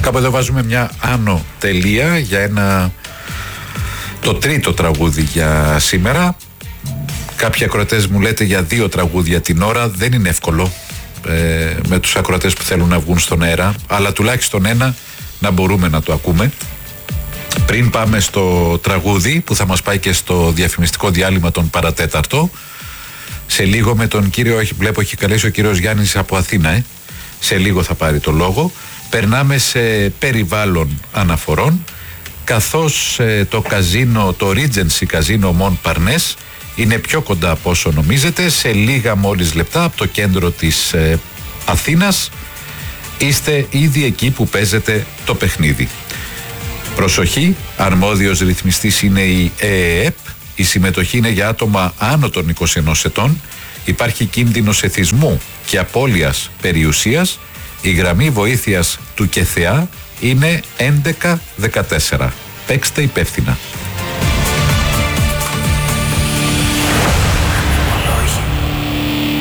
Κάπου εδώ βάζουμε μια άνω τελεία για το τρίτο τραγούδι για σήμερα. Κάποιοι ακροατές μου λέτε για 2 τραγούδια την ώρα. Δεν είναι εύκολο με τους ακροατές που θέλουν να βγουν στον αέρα, αλλά τουλάχιστον ένα να μπορούμε να το ακούμε. Πριν πάμε στο τραγούδι που θα μας πάει και στο διαφημιστικό διάλειμμα τον παρατέταρτο, σε λίγο με τον κύριο, βλέπω έχει καλέσει ο κύριος Γιάννης από Αθήνα, σε λίγο θα πάρει το λόγο. Περνάμε σε περιβάλλον αναφορών, καθώς το καζίνο, το Regency Καζίνο Μον Παρνές είναι πιο κοντά από όσο νομίζετε, σε λίγα μόλις λεπτά από το κέντρο της Αθήνας. Είστε ήδη εκεί που παίζετε το παιχνίδι. Προσοχή, αρμόδιος ρυθμιστής είναι η ΕΕΠ, η συμμετοχή είναι για άτομα άνω των 21 ετών, υπάρχει κίνδυνος εθισμού και απώλειας περιουσίας, η γραμμή βοήθειας του ΚΕΘΕΑ είναι 1114. Παίξτε υπεύθυνα.